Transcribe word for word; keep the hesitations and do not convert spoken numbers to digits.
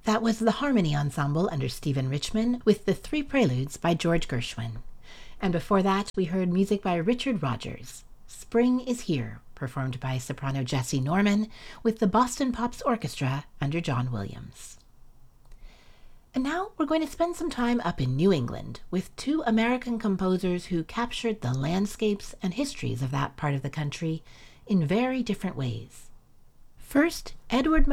That was the Harmony Ensemble under Stephen Richman with the Three Preludes by George Gershwin. And before that, we heard music by Richard Rodgers. Spring is Here, performed by soprano Jessie Norman with the Boston Pops Orchestra under John Williams. And now we're going to spend some time up in New England with two American composers who captured the landscapes and histories of that part of the country in very different ways. First, Edward